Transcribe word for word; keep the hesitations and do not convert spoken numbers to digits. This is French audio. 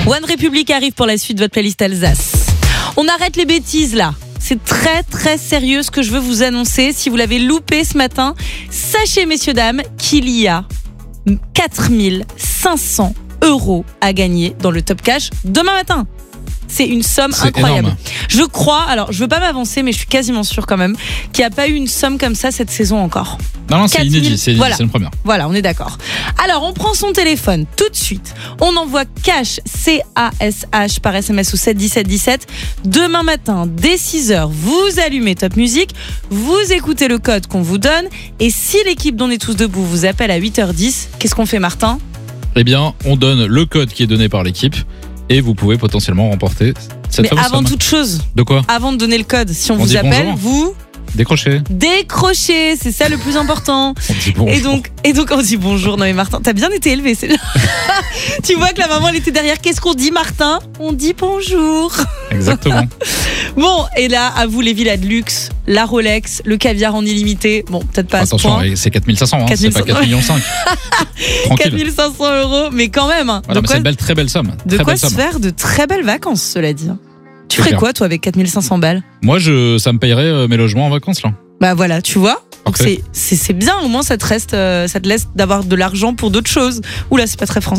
One Republic arrive pour la suite de votre playlist Alsace. On arrête les bêtises là. C'est très très sérieux ce que je veux vous annoncer. Si vous l'avez loupé ce matin, sachez messieurs dames qu'il y a quatre mille cinq cents euros à gagner dans le Top Cash demain matin. C'est une somme C'est incroyable. énorme. Je crois, alors je veux pas m'avancer, mais je suis quasiment sûre quand même qu'il n'y a pas eu une somme comme ça cette saison encore. Non, non, c'est quatre mille, inédit, c'est, inédit, voilà. c'est une première. Voilà, on est d'accord. Alors, on prend son téléphone tout de suite. On envoie cash, C A S H, par S M S au sept dix-sept dix-sept. Demain matin, dès six heures, vous allumez Top Music, vous écoutez le code qu'on vous donne. Et si l'équipe d'On est tous debout vous appelle à huit heures dix, qu'est-ce qu'on fait, Martin ? Eh bien, on donne le code qui est donné par l'équipe et vous pouvez potentiellement remporter cette Mais fameuse avant somme. toute chose, De quoi ? avant de donner le code, si on, On vous dit appelle, bonjour. vous Décrocher. décrochez. C'est ça le plus important. On dit bonjour. Et donc, et donc on dit bonjour. Non mais Martin, t'as bien été élevé. C'est... tu vois que la maman elle était derrière. Qu'est-ce qu'on dit, Martin ? On dit bonjour. Exactement. Bon, et là, à vous les villas de luxe, la Rolex, le caviar en illimité. Bon, peut-être pas à ce Attention, point. c'est quatre mille cinq cents, hein, quatre c'est mille pas cinq cents. quatre millions cinq. quatre Tranquille. mille cinq cents euros, mais quand même. hein. Voilà, de mais quoi, c'est une belle, très belle somme. de très quoi belle se somme. faire de très belles vacances, cela dit. Tu C'est ferais clair. quoi, toi, avec quatre mille cinq cents balles ? Moi, je, ça me payerait euh, mes logements en vacances, là. Bah voilà, tu vois. Donc Parfait. c'est, c'est, c'est bien, au moins ça te reste, euh, ça te laisse d'avoir de l'argent pour d'autres choses. Oula, c'est pas très français.